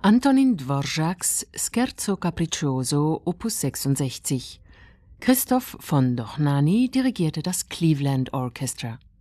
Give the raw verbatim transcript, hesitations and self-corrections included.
Antonin Dvořáks Scherzo Capriccioso Opus sechsundsechzig. Christoph von Dohnányi dirigierte das Cleveland Orchestra.